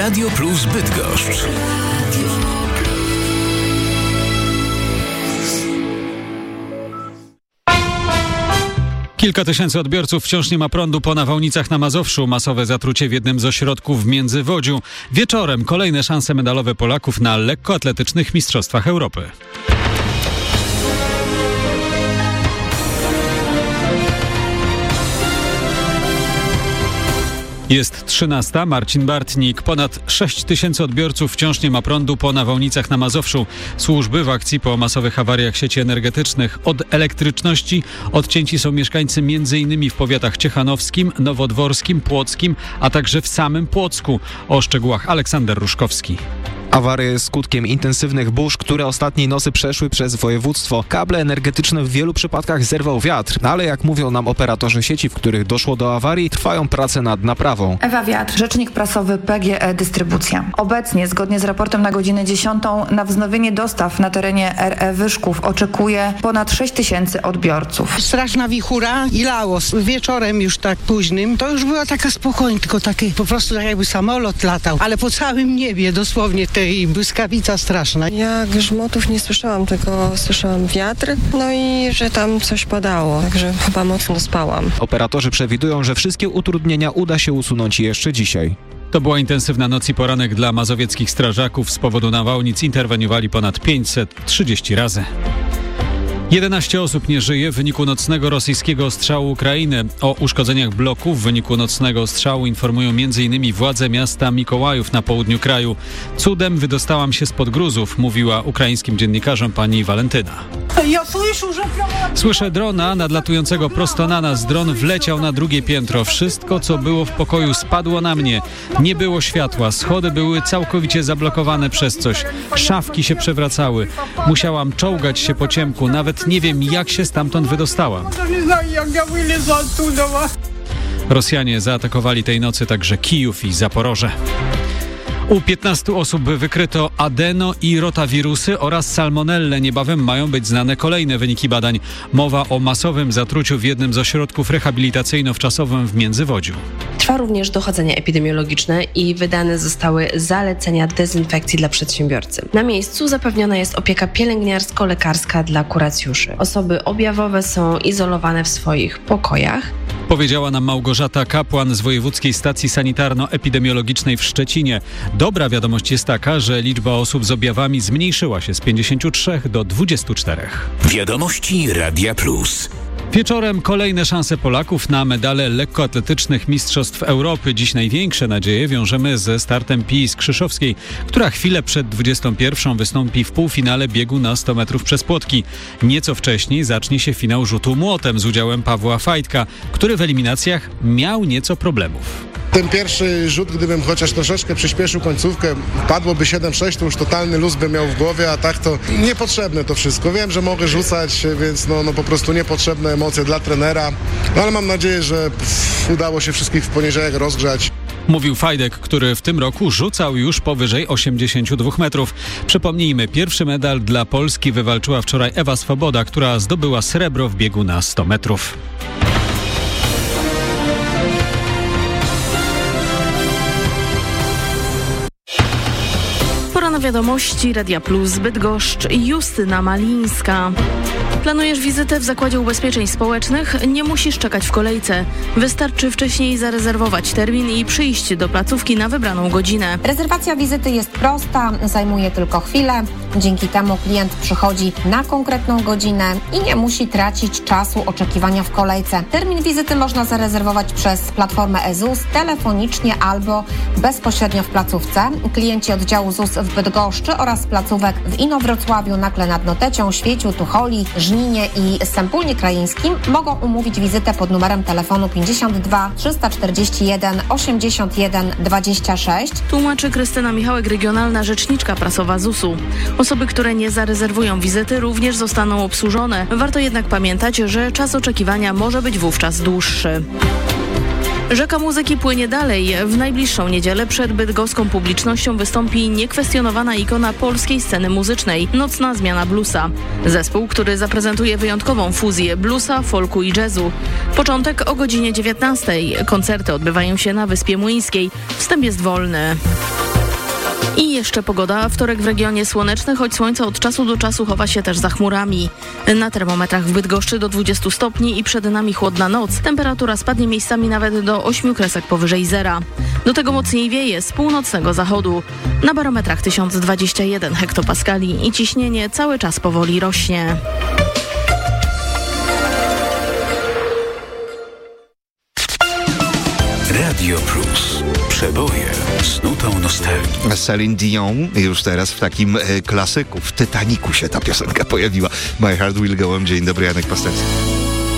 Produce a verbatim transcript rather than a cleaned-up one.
Radio Plus Bydgoszcz. Kilka tysięcy odbiorców wciąż nie ma prądu po nawałnicach na Mazowszu. Masowe zatrucie w jednym z ośrodków w Międzywodziu. Wieczorem kolejne szanse medalowe Polaków na lekkoatletycznych Mistrzostwach Europy. Jest trzynasta. Marcin Bartnik. Ponad sześć tysięcy odbiorców wciąż nie ma prądu po nawałnicach na Mazowszu. Służby w akcji po masowych awariach sieci energetycznych. Od elektryczności odcięci są mieszkańcy między innymi w powiatach ciechanowskim, nowodworskim, płockim, a także w samym Płocku. O szczegółach Aleksander Ruszkowski. Awaria jest skutkiem intensywnych burz, które ostatniej nocy przeszły przez województwo. Kable energetyczne w wielu przypadkach zerwał wiatr, ale jak mówią nam operatorzy sieci, w których doszło do awarii, trwają prace nad naprawą. Ewa Wiatr, rzecznik prasowy P G E Dystrybucja. Obecnie, zgodnie z raportem na godzinę dziesiątą, na wznowienie dostaw na terenie R E Wyszków oczekuje ponad sześć tysięcy odbiorców. Straszna wichura i lało. Wieczorem już tak późnym, to już była taka spokojna, tylko taki po prostu tak jakby samolot latał, ale po całym niebie dosłownie i błyskawica straszna. Ja grzmotów nie słyszałam, tylko słyszałam wiatr, no i że tam coś padało, także chyba mocno spałam. Operatorzy przewidują, że wszystkie utrudnienia uda się usunąć jeszcze dzisiaj. To była intensywna noc i poranek dla mazowieckich strażaków. Z powodu nawałnic interweniowali ponad pięćset trzydzieści razy. jedenaście osób nie żyje w wyniku nocnego rosyjskiego ostrzału Ukrainy. O uszkodzeniach bloku w wyniku nocnego ostrzału informują m.in. władze miasta Mikołajów na południu kraju. Cudem wydostałam się spod gruzów, mówiła ukraińskim dziennikarzom pani Walentyna. Słyszę drona nadlatującego prosto na nas. Dron wleciał na drugie piętro. Wszystko, co było w pokoju, spadło na mnie. Nie było światła. Schody były całkowicie zablokowane przez coś. Szafki się przewracały. Musiałam czołgać się po ciemku. Nawet nie wiem, jak się stamtąd wydostałam. Rosjanie zaatakowali tej nocy także Kijów i Zaporoże. U piętnastu osób wykryto adeno- i rotawirusy oraz salmonellę. Niebawem mają być znane kolejne wyniki badań. Mowa o masowym zatruciu w jednym z ośrodków rehabilitacyjno-wczasowym w Międzywodziu. Trwa również dochodzenie epidemiologiczne i wydane zostały zalecenia dezynfekcji dla przedsiębiorcy. Na miejscu zapewniona jest opieka pielęgniarsko-lekarska dla kuracjuszy. Osoby objawowe są izolowane w swoich pokojach. Powiedziała nam Małgorzata Kapłan z Wojewódzkiej Stacji Sanitarno-Epidemiologicznej w Szczecinie. Dobra wiadomość jest taka, że liczba osób z objawami zmniejszyła się z pięćdziesięciu trzech do dwudziestu czterech. Wiadomości Radia Plus. Wieczorem kolejne szanse Polaków na medale lekkoatletycznych Mistrzostw Europy. Dziś największe nadzieje wiążemy ze startem Pii Skrzyszowskiej, która chwilę przed dwudziestą pierwszą wystąpi w półfinale biegu na sto metrów przez płotki. Nieco wcześniej zacznie się finał rzutu młotem z udziałem Pawła Fajtka, który w eliminacjach miał nieco problemów. Ten pierwszy rzut, gdybym chociaż troszeczkę przyspieszył końcówkę, padłoby siedem sześć, to już totalny luz bym miał w głowie, a tak to niepotrzebne to wszystko. Wiem, że mogę rzucać, więc no, no po prostu niepotrzebne emocje dla trenera, no ale mam nadzieję, że pff, udało się wszystkich w poniedziałek rozgrzać. Mówił Fajdek, który w tym roku rzucał już powyżej osiemdziesięciu dwóch metrów. Przypomnijmy, pierwszy medal dla Polski wywalczyła wczoraj Ewa Swoboda, która zdobyła srebro w biegu na sto metrów. Na wiadomości Radia Plus Bydgoszcz, Justyna Malińska. Planujesz wizytę w Zakładzie Ubezpieczeń Społecznych? Nie musisz czekać w kolejce. Wystarczy wcześniej zarezerwować termin i przyjść do placówki na wybraną godzinę. Rezerwacja wizyty jest prosta, zajmuje tylko chwilę. Dzięki temu klient przychodzi na konkretną godzinę i nie musi tracić czasu oczekiwania w kolejce. Termin wizyty można zarezerwować przez platformę e ZUS, telefonicznie albo bezpośrednio w placówce. Klienci oddziału ZUS w Bydgoszczy oraz placówek w Inowrocławiu, Nakle nad Notecią, Świeciu, Tucholi, Żninie i Sępólnie Krajeńskim mogą umówić wizytę pod numerem telefonu pięćdziesiąt dwa trzysta czterdzieści jeden osiemdziesiąt jeden dwadzieścia sześć. Tłumaczy Krystyna Michałek, regionalna rzeczniczka prasowa zusu. Osoby, które nie zarezerwują wizyty, również zostaną obsłużone. Warto jednak pamiętać, że czas oczekiwania może być wówczas dłuższy. Rzeka muzyki płynie dalej. W najbliższą niedzielę przed bydgoską publicznością wystąpi niekwestionowana ikona polskiej sceny muzycznej – Nocna Zmiana Bluesa. Zespół, który zaprezentuje wyjątkową fuzję bluesa, folku i jazzu. Początek o godzinie dziewiętnastej. Koncerty odbywają się na Wyspie Młyńskiej. Wstęp jest wolny. I jeszcze pogoda. Wtorek w regionie słoneczny, choć słońce od czasu do czasu chowa się też za chmurami. Na termometrach w Bydgoszczy do dwudziestu stopni i przed nami chłodna noc. Temperatura spadnie miejscami nawet do ośmiu kresek powyżej zera. Do tego mocniej wieje z północnego zachodu. Na barometrach tysiąc dwadzieścia jeden hektopaskali i ciśnienie cały czas powoli rośnie. Radio Plus. Przeboje z nutą nostalgii. Celine Dion już teraz w takim e, klasyku. W Titanicu się ta piosenka pojawiła. My Heart Will Go On. Dzień dobry, Janek Pastewski.